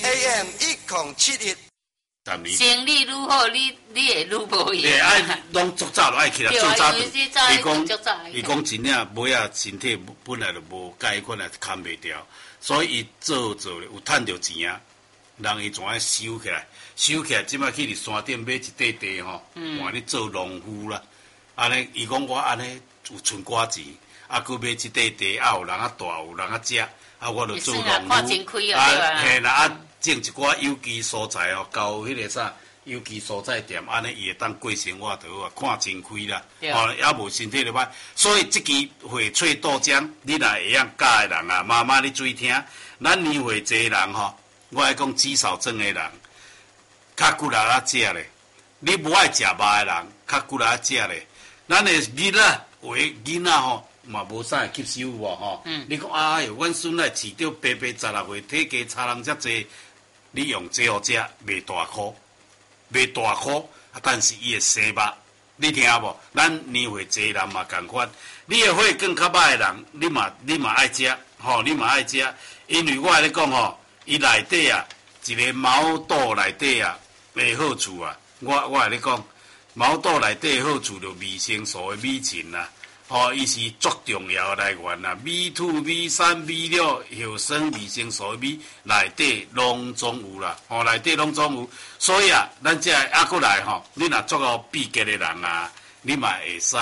AM 1071。 生理愈好，你会愈无闲。 对，爱拢足早就爱起来做早顿。伊讲真正尾仔身体本来就无介款来扛袂掉，所以伊做咧有趁着钱啊，人伊怎爱收起来？收起来，即摆去伫山顶买一块地吼，换你做农夫啦。安尼，伊讲我安尼有存寡钱，啊，佮买一块地，啊有人啊住，有人啊食，啊，我就做农夫。啊，嘿啦，啊，种一寡有机蔬菜哦，交迄个啥有机蔬菜店，安尼伊会当过生活就好啊，看真开啦。哦，也无身体就歹，所以即支翡翠豆浆，你若会晓教的人啊，妈妈你注意听，咱年岁济人吼，我爱讲肌少症的人。较骨力啊食咧，你无爱食肉的人，较骨力啊食咧。咱的囡仔为囡仔吼，嘛无啥会吸收无吼。你讲哎哟，阮孙仔饲着白白16岁，体格差人遮济，你用这互食，袂大箍，袂大箍，但是伊会生肉。你听无？咱年岁济人嘛共款，你的血更较歹的人，你嘛爱食，吼，你嘛爱食，因为我咧讲吼，伊内底啊，一个毛肚内底啊。的好处啊，我会咧讲，毛肚内底的好处就维生素的米嗪啦，吼，伊是足重要的来源啦。B2、B3、B6、叶酸、维生素的米内底拢总有啦，吼，内底拢总有。所以啊，咱这啊过来吼，你若足够闭结的人啊，你嘛会使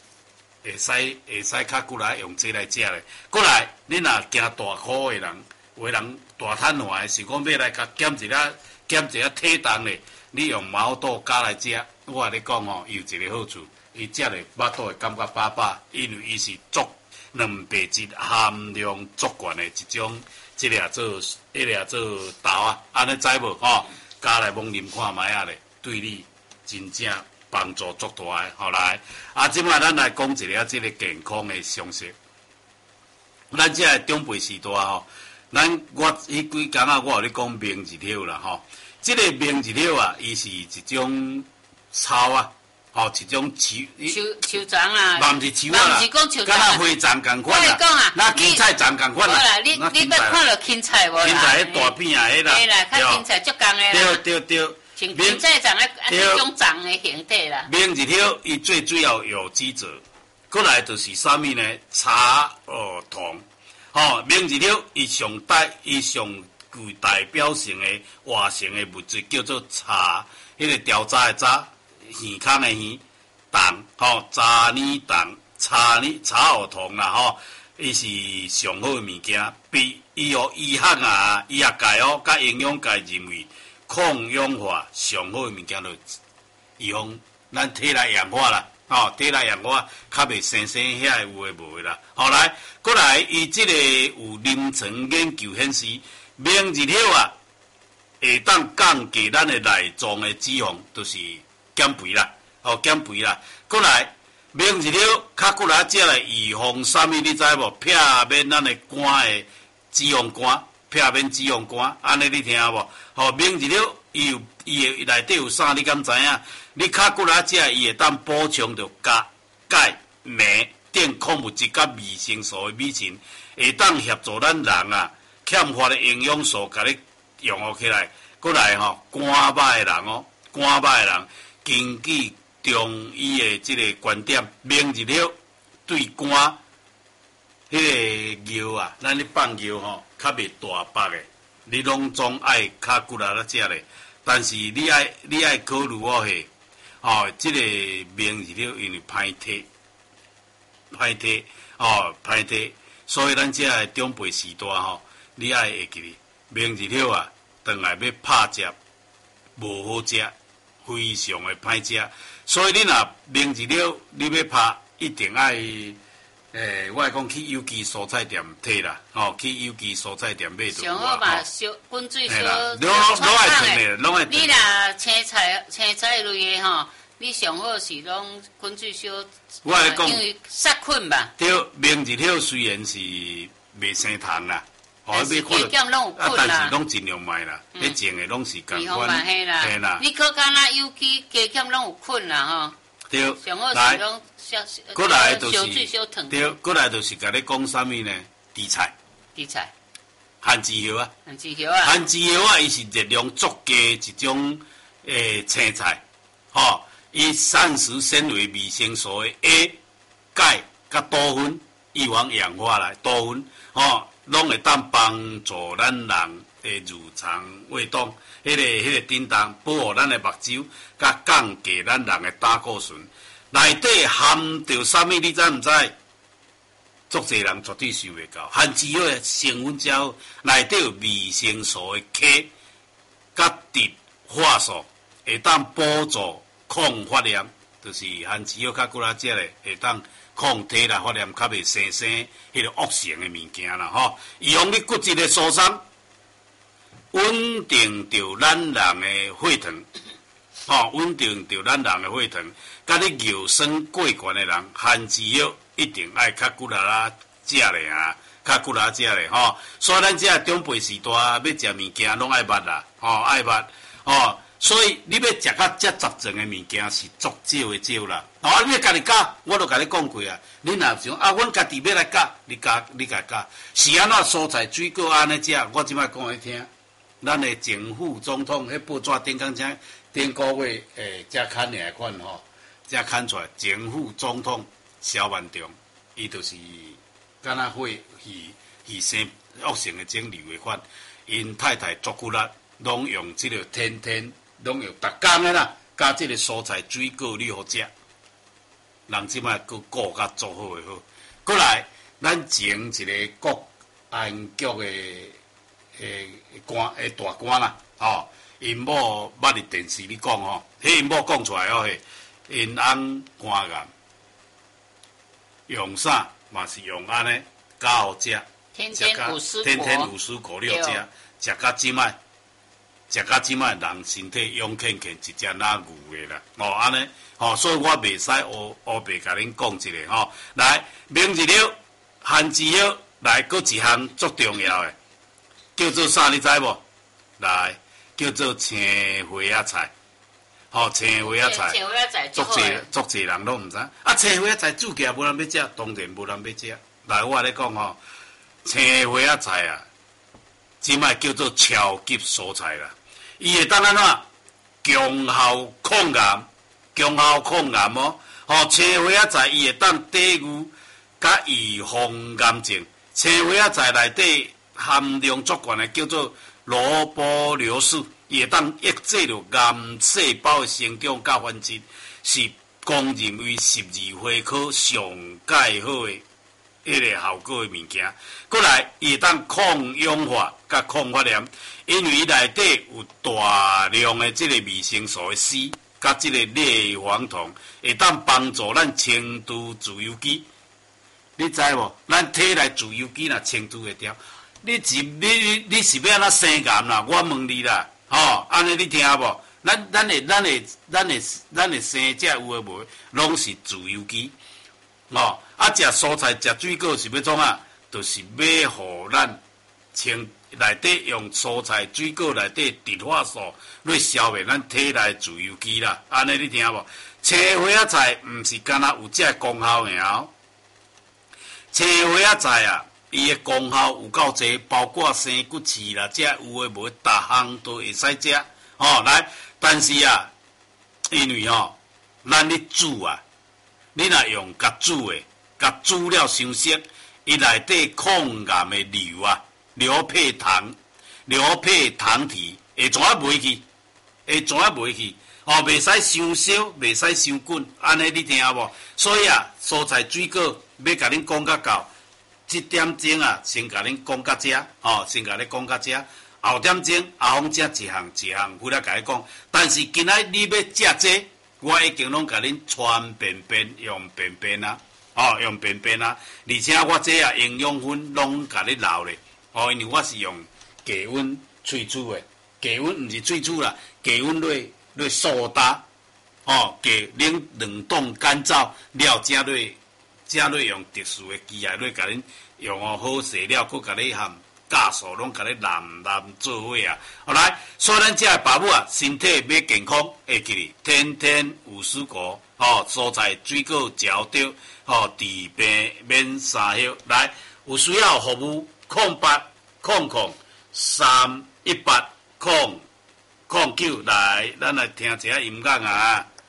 较过来用这来食咧。过来，你若惊大箍的人，有的人大摊坏，是讲要来甲减一下体重咧，你用毛肚加来食，我咧讲吼，有一个好处，伊食咧腹肚会感觉饱饱，因为伊是足蛋白质含量足悬的一种，这个做豆啊，安尼知无吼？加来摸啉看卖啊咧，对你真正帮助足大的。后来啊，即摆咱来讲一个这个健康的常识，咱这长辈时代吼。我迄几工啊，我有咧讲明日条啦吼。即个明日条啊，伊是一种草啊，吼，一种树丛啊， 嘛毋是树啊啦，敢若花丛共款啦。 我讲啊， 那芹菜丛共款啦。 你捌看到芹菜无啦？ 芹菜迄大片啊，迄啦。 嘿啦，较芹菜足共的啦。对。 芹菜丛啊，迄种丛的形体啦。 明日条伊最主要有机质，过来就是啥物呢？茶糖。吼，明日条伊上具代表性的活性的物质叫做茶，迄个调渣的渣，耳孔的耳，糖，吼，茶泥糖，茶荷糖啦，吼，伊是上好的物件，比伊有医学啊，医学界哦，甲营养界认为抗氧化上好的物件，就预防咱体内氧化啦。吼，体内氧化较袂生遐有诶无诶啦。后来，过来伊即个有临床研究显示，明日条啊会当降低咱诶内脏诶脂肪，就是减肥啦，减肥啦。过来，明日条较过来则来预防啥物？你知无？避免咱诶肝诶脂肪肝，避免脂肪肝，安尼你听无？吼，明日条伊诶内底有啥？你敢知影？你较过来食，伊会当补充着钙、镁等矿物质甲维生素的米嗪，会当协助咱人啊欠乏的营养素，甲你用好起来。过来吼，肝歹的人哦，肝歹的人，根据中医的即个观点，明日条对肝迄个药啊，咱咧放药吼，较袂大腹的，你拢总爱较过来食咧。但是你爱考虑哦嘿。哦，即个明日条因为歹体，歹体，所以咱这个长辈时代吼，你爱会记明日条啊，转来要拍食，无好食，非常的歹食。所以你若明日条你要拍，一定爱我讲去有机蔬菜店摕啦，去有机蔬菜店买就有啊。上好嘛， 滚水烧， 拢爱囤的，拢爱囤。 你若青菜类的吼，你上好是拢滚水烧， 我来讲， 因为杀菌吧。 对，明日条虽然是袂生虫啦， 但是加减拢有菌啦， 但是拢尽量卖啦，迄种的拢是共款， 嘿啦。你可敢若有机加减拢有菌啦吼。 对， 上好是拢过来就是对，过来就是甲你讲啥物呢？地菜， 番薯叶啊。 番薯叶啊。 番薯叶啊，伊是热量足低一种青菜，吼，伊膳食纤维、维生素的 A、钙、甲多酚、预防氧化啦，多酚，吼，拢会当帮助咱人的乳肠胃动，迄个叮当，保护咱的目睭，甲降低咱人的胆固醇。内底含着啥物？你知毋知？足侪人绝对想袂到，番薯叶成分较内底有维生素的 K， 甲植化素，会当帮助抗发炎，就是番薯叶较骨仔只咧，会当抗体啦发炎，较袂生迄个恶性的物件啦吼。预防你骨质的疏松，稳定着咱人的血糖，吼，稳定着咱人的血糖。甲你尿酸过悬的人，番薯叶一定爱较骨力啦食咧啊，较骨力食咧吼。所以咱这长辈时代要食物件拢爱捌啦，吼爱捌吼。所以你要食较这杂种的物件是足少的少啦。啊，你家己教，我都甲你讲过啊。你若想啊，阮家己要来教，你家教是安怎蔬菜水果安尼食？我即摆讲来听。咱的前副总统迄报纸顶讲啥？顶个月才刊的款吼。才看出来，前副总统萧万长，伊就是敢若肺生恶性的肿瘤的款。因太太足骨力，拢用即个天拢用逐工的啦，加即个蔬菜水果你好食。人即摆佫顾甲足好诶好。过来，咱前一个国安局的大官啦，吼，因某捌伫电视里讲吼，迄因某讲出来哦嘿。因翁肝癌，用啥嘛是用安尼较好食， 天天五蔬果你好食，食到即摆人身体勇健健一只哪牛的啦，哦安尼，吼，所以我袂使黑白甲恁讲一个吼，来明日了，番薯叶来，佫一项足重要的，叫做啥你知无？来，叫做青花仔菜。吼，青花仔菜，足侪人拢毋知。啊，青花仔菜煮起来无人要食，当然无人要食。来，我咧讲吼，青花仔菜啊，即摆叫做超级蔬菜啦。伊会当安怎？强效抗癌哦。吼，青花仔菜伊会当抵御甲预防癌症。青花仔菜内底含量足悬的叫做罗布硫素。伊会当抑制着癌细胞的生长甲繁殖，是公认为12花科上介好的迄个效果的物件。过来，伊会当抗氧化甲抗发炎，因为伊内底有大量的即个维生素的 C， 甲即个类黄酮，会当帮助咱清除自由基。你知无？咱体内自由基若清除会掉，你是要安怎生癌啦？我问你啦。吼，安尼你听无？咱的生只有诶无，拢是自由基。哦，啊，食蔬菜、食水果是要创啊？就是要互咱清内底用蔬菜、水果内底植化素来消灭咱体内自由基啦。安尼你听无？青花仔菜毋是干那有这功效尔哦。青花仔菜啊！伊的功效有够侪，包括生骨刺啦，遮有诶无，逐项都会使食。吼，来，但是啊，因为吼，咱咧煮啊，你若用甲煮诶，甲煮了伤熟，伊内底抗癌诶硫配糖体会怎啊袂去？吼，袂使伤烧，袂使伤滚，安尼你听无？所以啊，蔬菜水果要甲恁讲较到。这点钟啊，先甲恁讲到遮，吼，先甲恁讲到遮。后点钟阿峰则一项，回来甲你讲。但是今仔你要食这，我已经拢甲恁传便用便啦，吼，用便啦。而且我这啊营养分拢甲你留咧，吼，因为我是用低温萃取的，低温毋是萃取啦，低温来速打，吼，冷冻干燥了，才来用特殊的机械来甲恁用好势了，佮甲你含酵素拢甲你淋做伙啊！好来，所以咱这爸母啊，身体要健康，会记哩，天天有蔬果，吼，蔬菜水果嚼着，吼，治病免三休。来，有需要服务08 00318009来，咱来听一下音乐啊。